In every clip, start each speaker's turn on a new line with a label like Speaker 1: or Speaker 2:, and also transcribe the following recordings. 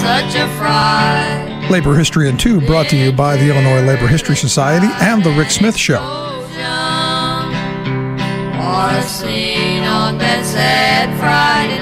Speaker 1: such a fright.
Speaker 2: Labor History in 2 brought to you by the Illinois Labor History Society and The Rick Smith Show.
Speaker 1: What a scene on that sad Friday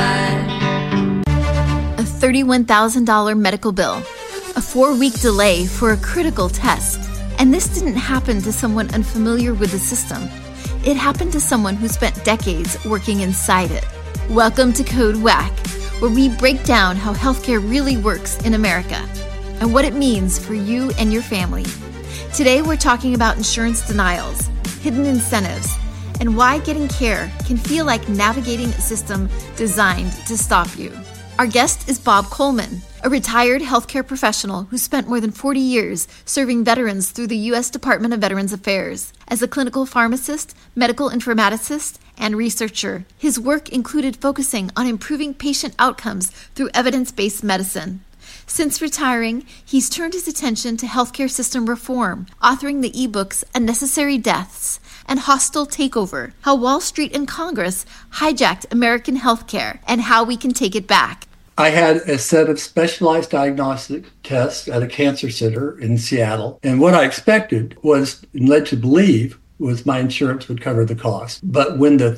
Speaker 1: night.
Speaker 3: A $31,000 medical bill, a 4-week delay for a critical test. And this didn't happen to someone unfamiliar with the system. It happened to someone who spent decades working inside it. Welcome to Code Whack, where we break down how healthcare really works in America and what it means for you and your family. Today, we're talking about insurance denials, hidden incentives, and why getting care can feel like navigating a system designed to stop you. Our guest is Bob Coleman, a retired healthcare professional who spent more than 40 years serving veterans through the U.S. Department of Veterans Affairs. As a clinical pharmacist, medical informaticist, and researcher, his work included focusing on improving patient outcomes through evidence-based medicine. Since retiring, he's turned his attention to healthcare system reform, authoring the ebooks Unnecessary Deaths and Hostile Takeover, How Wall Street and Congress Hijacked American Healthcare and How We Can Take It Back.
Speaker 4: I had a set of specialized diagnostic tests at a cancer center in Seattle. And what I expected was, and led to believe, was my insurance would cover the cost. But when the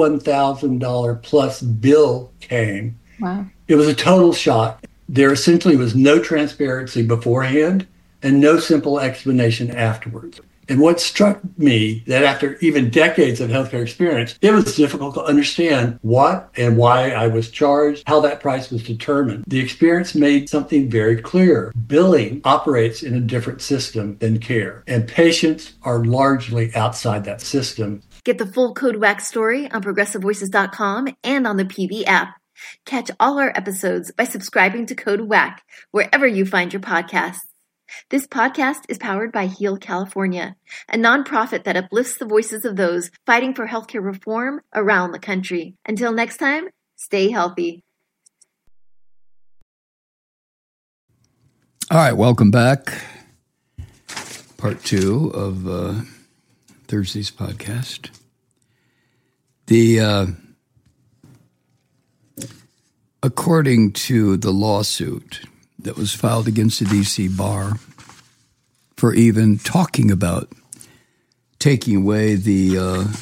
Speaker 4: $31,000 plus bill came,
Speaker 3: Wow.
Speaker 4: It was a total shock. There essentially was no transparency beforehand and no simple explanation afterwards. And what struck me that after even decades of healthcare experience, it was difficult to understand what and why I was charged, how that price was determined. The experience made something very clear. Billing operates in a different system than care, and patients are largely outside that system.
Speaker 3: Get the full Code Whack story on ProgressiveVoices.com and on the PV app. Catch all our episodes by subscribing to Code Whack wherever you find your podcasts. This podcast is powered by Heal California, a nonprofit that uplifts the voices of those fighting for healthcare reform around the country. Until next time, stay healthy.
Speaker 5: All right, welcome back. Part 2 of Thursday's podcast. According to the lawsuit that was filed against the D.C. Bar for even talking about taking away the,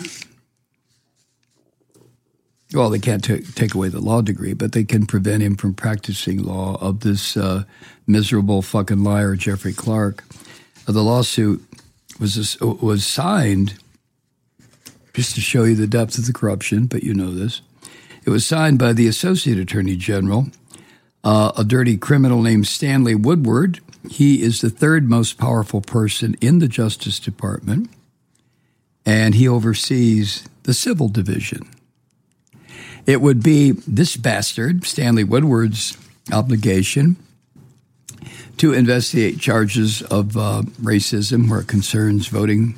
Speaker 5: they can't take away the law degree, but they can prevent him from practicing law, of this miserable fucking liar, Jeffrey Clark. The lawsuit was signed, just to show you the depth of the corruption, but you know this. It was signed by the Associate Attorney General, a dirty criminal named Stanley Woodward. He is the third most powerful person in the Justice Department, and he oversees the civil division. It would be this bastard, Stanley Woodward's, obligation to investigate charges of racism where it concerns voting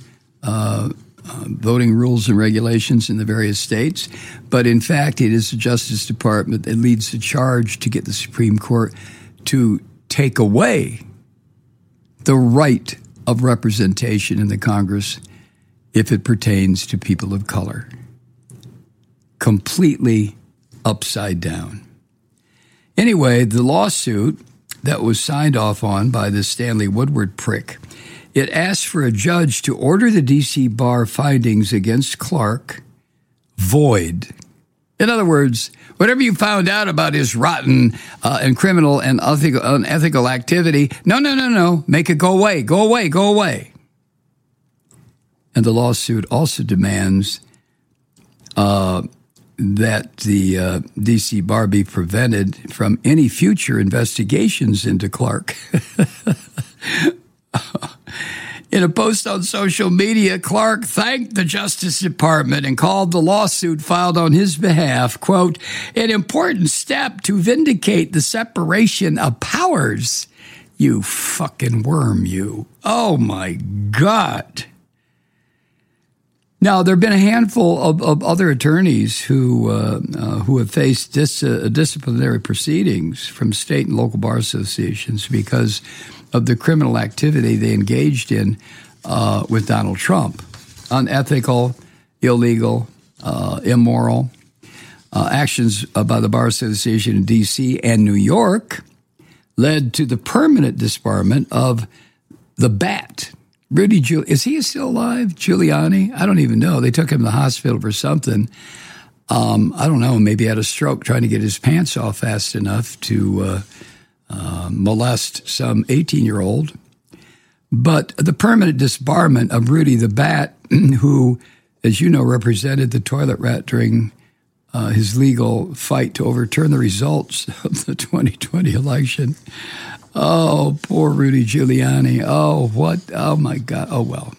Speaker 5: rules and regulations in the various states. But in fact, it is the Justice Department that leads the charge to get the Supreme Court to take away the right of representation in the Congress if it pertains to people of color. Completely upside down. Anyway, the lawsuit that was signed off on by the Stanley Woodward prick, it asked for a judge to order the D.C. Bar findings against Clark void. In other words, whatever you found out about his rotten and criminal and unethical activity, no, make it go away. And the lawsuit also demands that the D.C. Bar be prevented from any future investigations into Clark. In a post on social media, Clark thanked the Justice Department and called the lawsuit filed on his behalf, quote, an important step to vindicate the separation of powers. You fucking worm, you. Oh, my God. Now, there have been a handful of other attorneys who have faced disciplinary proceedings from state and local bar associations because of the criminal activity they engaged in with Donald Trump. Unethical, illegal, immoral actions by the Bar Association in D.C. and New York led to the permanent disbarment of the Bat. Rudy Giuliani, is he still alive? Giuliani? I don't even know. They took him to the hospital for something. I don't know. Maybe he had a stroke trying to get his pants off fast enough to molest some 18-year-old. But the permanent disbarment of Rudy the Bat, who, as you know, represented the toilet rat during his legal fight to overturn the results of the 2020 election. Oh, poor Rudy Giuliani. Oh, what? Oh, my God. Oh, well.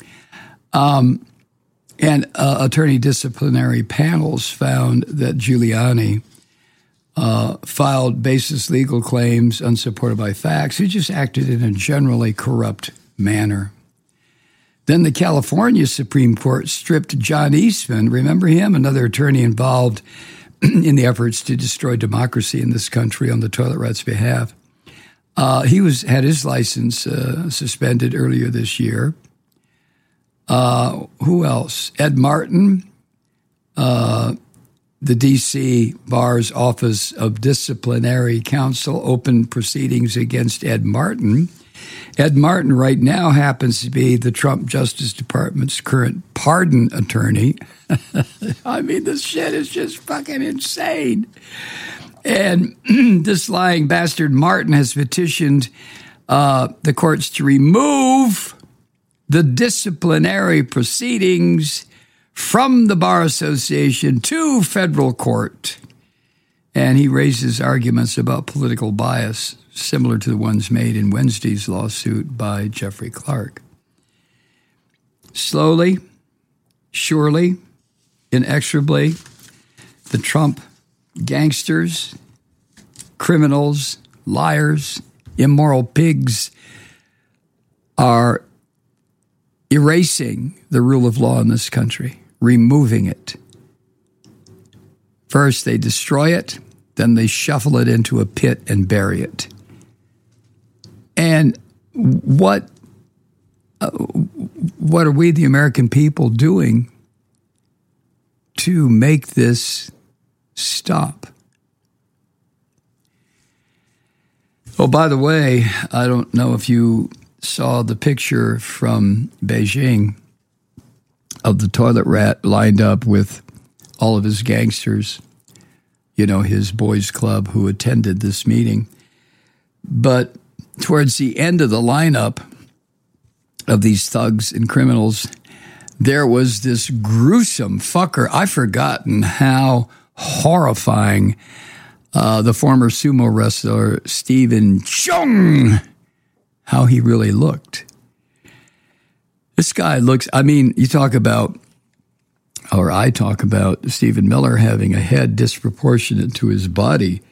Speaker 5: And attorney disciplinary panels found that Giuliani filed baseless legal claims unsupported by facts. He just acted in a generally corrupt manner. Then the California Supreme Court stripped John Eastman, remember him, another attorney involved in the efforts to destroy democracy in this country on the toilet rat's behalf. He had his license suspended earlier this year. Who else? Ed Martin, the D.C. Bar's Office of Disciplinary Counsel opened proceedings against Ed Martin. Ed Martin right now happens to be the Trump Justice Department's current pardon attorney. I mean, this shit is just fucking insane. And this lying bastard Martin has petitioned the courts to remove the disciplinary proceedings from the Bar Association to federal court. And he raises arguments about political bias, similar to the ones made in Wednesday's lawsuit by Jeffrey Clark. Slowly, surely, inexorably, the Trump gangsters, criminals, liars, immoral pigs are erasing the rule of law in this country, removing it. First, they destroy it, then they shuffle it into a pit and bury it. And what are we, the American people, doing to make this stop? Oh, by the way, I don't know if you saw the picture from Beijing of the toilet rat lined up with all of his gangsters, you know, his boys club who attended this meeting. But towards the end of the lineup of these thugs and criminals, there was this gruesome fucker. I've forgotten how horrifying the former sumo wrestler Stephen Chung, how he really looked. This guy looks, I mean, you talk about, or I talk about Stephen Miller having a head disproportionate to his body.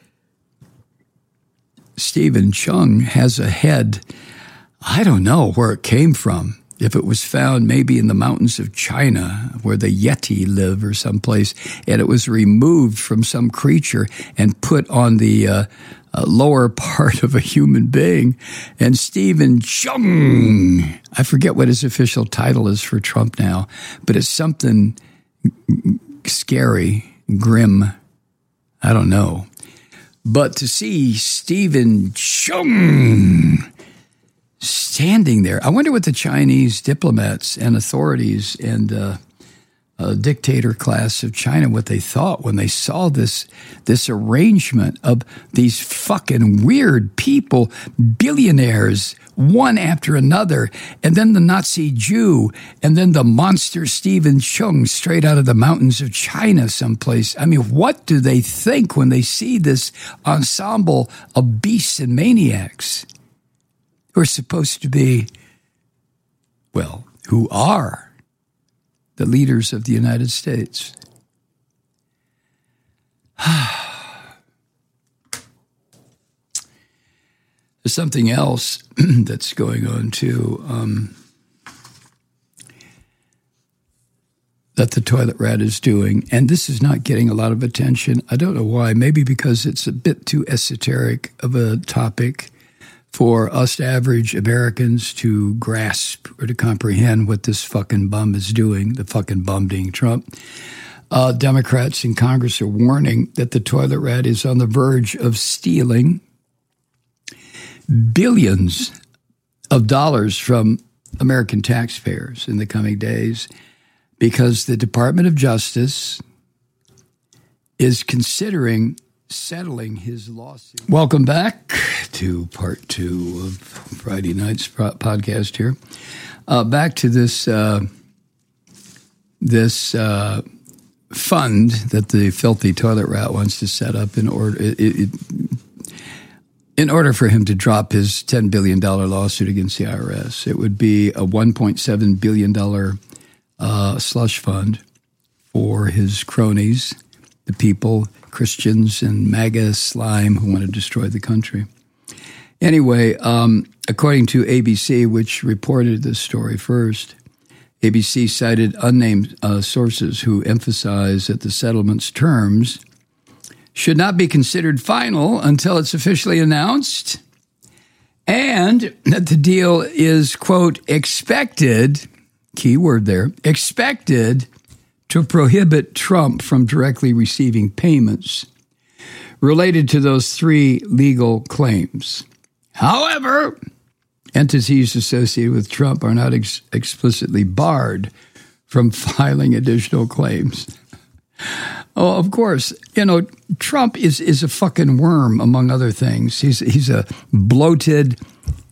Speaker 5: Stephen Chung has a head, I don't know where it came from. If it was found maybe in the mountains of China where the Yeti live or someplace, and it was removed from some creature and put on the lower part of a human being. And Stephen Chung, I forget what his official title is for Trump now, but it's something scary, grim, I don't know. But to see Stephen Chung standing there, I wonder what the Chinese diplomats and authorities and dictator class of China, what they thought when they saw this arrangement of these fucking weird people, billionaires, one after another, and then the Nazi Jew, and then the monster Stephen Chung straight out of the mountains of China someplace. I mean, what do they think when they see this ensemble of beasts and maniacs who are supposed to be, well, who are the leaders of the United States? There's something else that's going on, too, that the toilet rat is doing. And this is not getting a lot of attention. I don't know why. Maybe because it's a bit too esoteric of a topic for us average Americans to grasp or to comprehend what this fucking bum is doing, the fucking bum being Trump. Democrats in Congress are warning that the toilet rat is on the verge of stealing billions of dollars from American taxpayers in the coming days because the Department of Justice is considering settling his lawsuit. Welcome back to part 2 of Friday night's podcast here. Back to this fund that the filthy toilet rat wants to set up in order for him to drop his $10 billion lawsuit against the IRS. It would be a $1.7 billion slush fund for his cronies, the people, Christians, and MAGA slime who want to destroy the country. Anyway, according to ABC, which reported this story first, ABC cited unnamed sources who emphasize that the settlement's terms should not be considered final until it's officially announced, and that the deal is, quote, expected, key word there, expected to prohibit Trump from directly receiving payments related to those 3 legal claims. However, entities associated with Trump are not explicitly barred from filing additional claims. Oh, of course. You know, Trump is a fucking worm, among other things. He's a bloated,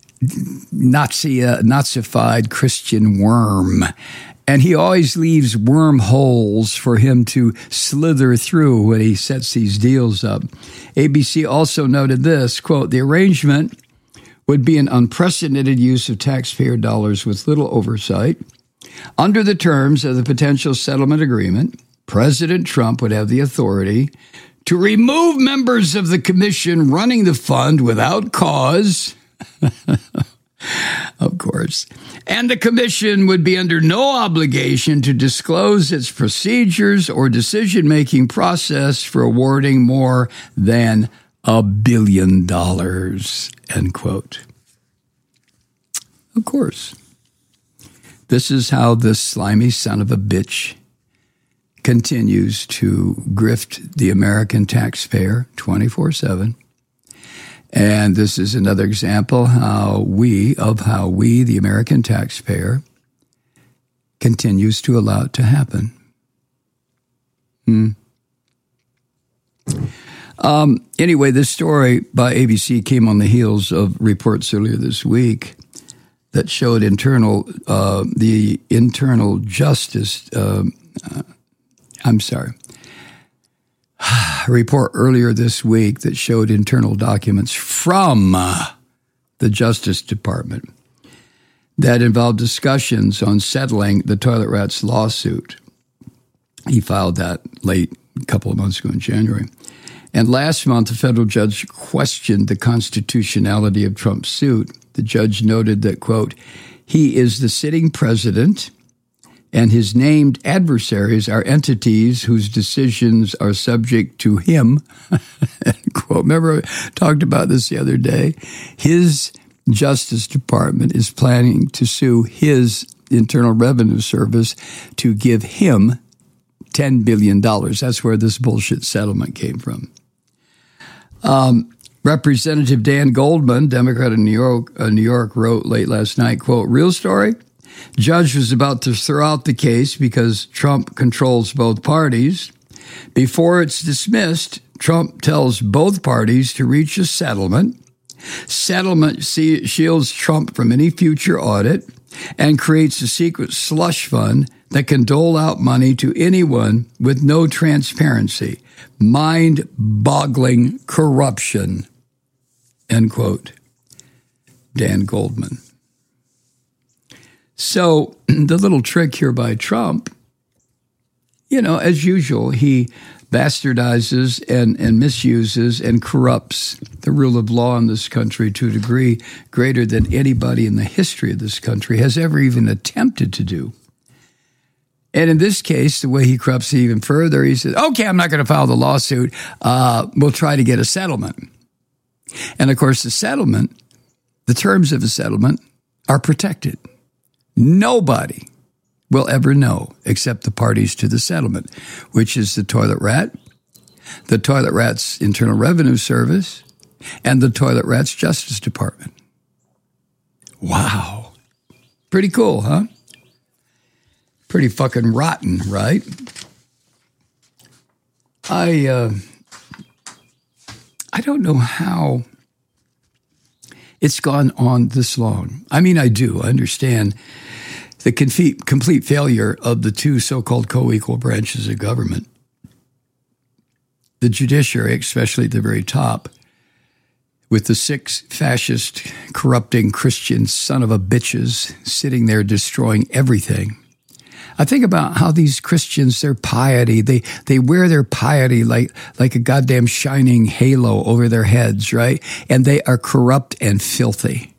Speaker 5: Nazified Christian worm. And he always leaves wormholes for him to slither through when he sets these deals up. ABC also noted this, quote, the arrangement would be an unprecedented use of taxpayer dollars with little oversight. Under the terms of the potential settlement agreement, President Trump would have the authority to remove members of the commission running the fund without cause, of course, and the commission would be under no obligation to disclose its procedures or decision-making process for awarding more than $1 billion, end quote. Of course. This is how this slimy son of a bitch continues to grift the American taxpayer 24/7. And this is another example how we, the American taxpayer, continues to allow it to happen. Anyway, this story by ABC came on the heels of reports earlier this week that showed the internal justice. A report earlier this week that showed internal documents from the Justice Department that involved discussions on settling the toilet rat's lawsuit. He filed that late, a couple of months ago in January. And last month, a federal judge questioned the constitutionality of Trump's suit. The judge noted that, quote, he is the sitting president and his named adversaries are entities whose decisions are subject to him. Quote, remember I talked about this the other day? His Justice Department is planning to sue his Internal Revenue Service to give him $10 billion. That's where this bullshit settlement came from. Representative Dan Goldman, Democrat of New York, wrote late last night, quote, real story? Judge was about to throw out the case because Trump controls both parties. Before it's dismissed, Trump tells both parties to reach a settlement. Settlement shields Trump from any future audit and creates a secret slush fund that can dole out money to anyone with no transparency. Mind-boggling corruption, end quote. Dan Goldman. So the little trick here by Trump, you know, as usual, he bastardizes and misuses and corrupts the rule of law in this country to a degree greater than anybody in the history of this country has ever even attempted to do. And in this case, the way he corrupts it even further, he says, okay, I'm not going to file the lawsuit. We'll try to get a settlement. And of course, the terms of a settlement are protected. Nobody will ever know except the parties to the settlement, which is the toilet rat, the toilet rat's Internal Revenue Service, and the Toilet Rats Justice Department. Wow. Pretty cool, huh? Pretty fucking rotten, right? I don't know how it's gone on this long. I mean, I do. I understand the complete failure of the two so-called co-equal branches of government. The judiciary, especially at the very top, with the 6 fascist, corrupting Christian son of a bitches sitting there destroying everything. I think about how these Christians, their piety, they wear their piety like a goddamn shining halo over their heads, right? And they are corrupt and filthy.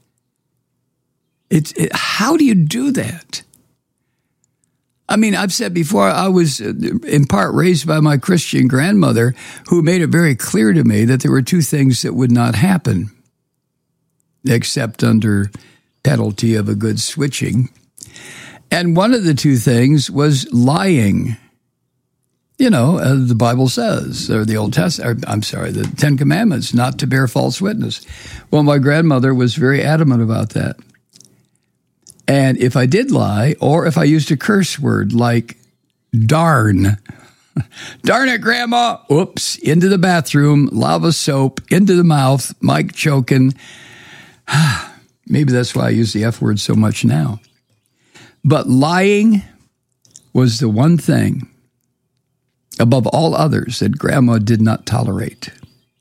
Speaker 5: How do you do that? I mean, I've said before, I was in part raised by my Christian grandmother, who made it very clear to me that there were 2 things that would not happen, except under penalty of a good switching. And one of the 2 things was lying. You know, the Bible says, or the Old Testament, the 10 Commandments, not to bear false witness. Well, my grandmother was very adamant about that. And if I did lie, or if I used a curse word like darn, darn it, Grandma, oops, into the bathroom, lava soap, into the mouth, mic choking. Maybe that's why I use the F word so much now. But lying was the one thing above all others that Grandma did not tolerate.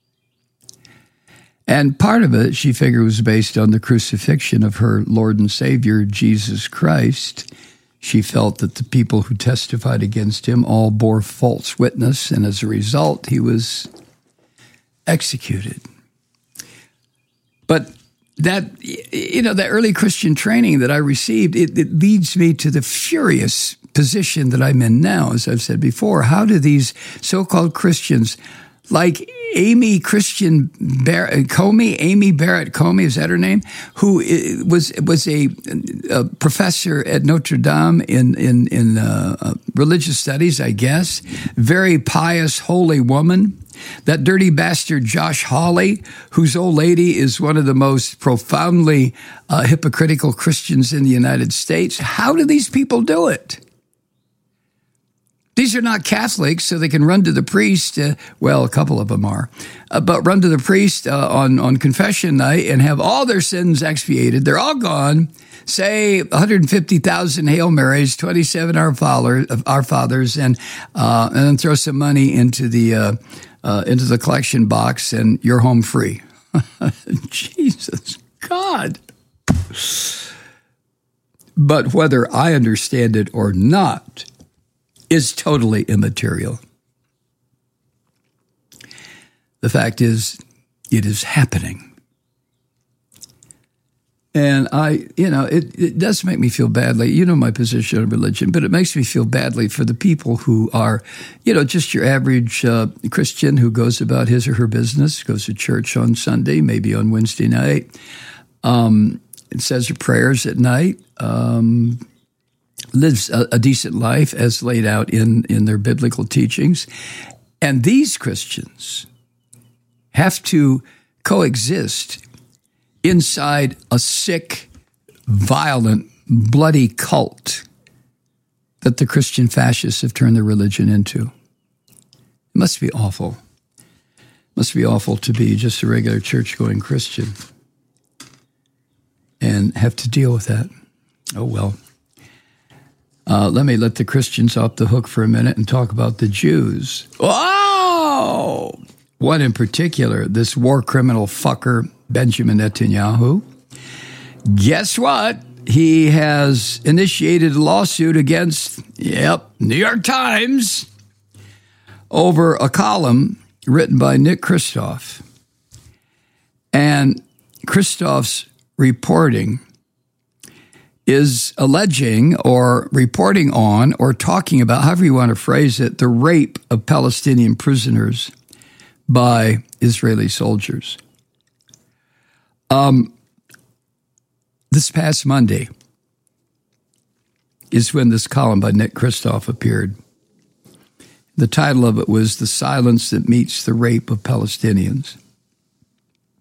Speaker 5: And part of it, she figured, was based on the crucifixion of her Lord and Savior, Jesus Christ. She felt that the people who testified against him all bore false witness, and as a result, he was executed. But that early Christian training that I received, it leads me to the furious position that I'm in now, as I've said before. How do these so-called Christians, like Amy Barrett Comey, is that her name? Who was a professor at Notre Dame in religious studies, I guess. Very pious, holy woman. That dirty bastard Josh Hawley, whose old lady is one of the most profoundly hypocritical Christians in the United States. How do these people do it? These are not Catholics, so they can run to the priest. Well, a couple of them are. But run to the priest on confession night and have all their sins expiated. They're all gone. Say 150,000 Hail Marys, 27 Our Fathers, and then throw some money into the collection box, and you're home free. Jesus God. But whether I understand it or not is totally immaterial. The fact is, it is happening. And it does make me feel badly. You know my position on religion, but it makes me feel badly for the people who are, just your average Christian who goes about his or her business, goes to church on Sunday, maybe on Wednesday night, and says her prayers at night, lives a decent life as laid out in their biblical teachings. And these Christians have to coexist inside a sick, violent, bloody cult that the Christian fascists have turned their religion into. It must be awful. It must be awful to be just a regular church-going Christian and have to deal with that. Oh, well. Let me let the Christians off the hook for a minute and talk about the Jews. Oh! One in particular, this war criminal fucker, Benjamin Netanyahu. Guess what? He has initiated a lawsuit against, New York Times over a column written by Nick Kristof. And Kristof's reporting is alleging or reporting on or talking about, however you want to phrase it, the rape of Palestinian prisoners by Israeli soldiers. This past Monday is when this column by Nick Kristof appeared. The title of it was "The Silence That Meets the Rape of Palestinians."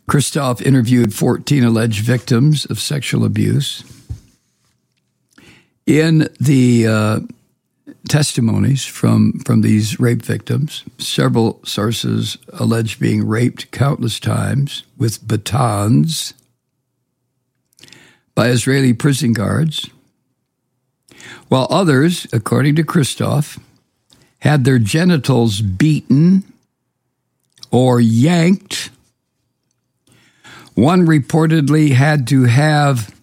Speaker 5: Christoph interviewed 14 alleged victims of sexual abuse. In the testimonies from these rape victims, several sources allege being raped countless times with batons by Israeli prison guards, while others, according to Christoph, had their genitals beaten or yanked. One reportedly had to have